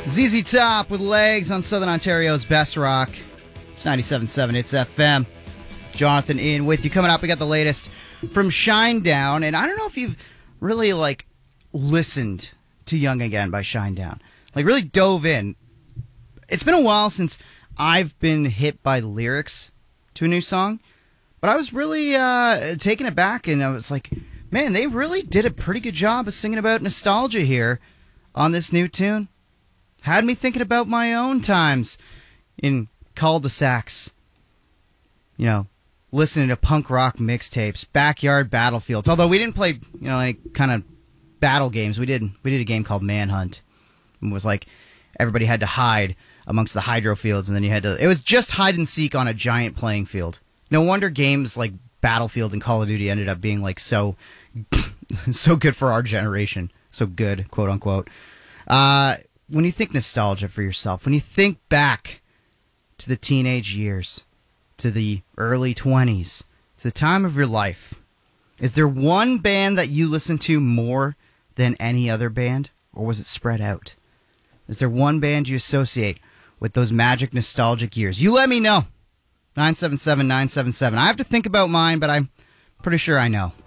ZZ Top with Legs on Southern Ontario's Best Rock. It's 97.7, it's FM. Jonathan in with you. Coming up, we got the latest from Shinedown. And I don't know if you've really, listened to Young Again by Shinedown. Really dove in. It's been a while since I've been hit by the lyrics to a new song. But I was really taken aback, and I was like, man, they really did a pretty good job of singing about nostalgia here on this new tune. Had me thinking about my own times in cul-de-sacs, listening to punk rock mixtapes, backyard battlefields. Although we didn't play, any kind of battle games. We did a game called Manhunt. It was like everybody had to hide amongst the hydro fields, and then it was just hide and seek on a giant playing field. No wonder games like Battlefield and Call of Duty ended up being so good for our generation. So good, quote unquote. When you think nostalgia for yourself, when you think back to the teenage years, to the early 20s, to the time of your life, is there one band that you listen to more than any other band, or was it spread out? Is there one band you associate with those magic nostalgic years? You let me know. 977-977. I have to think about mine, but I'm pretty sure I know.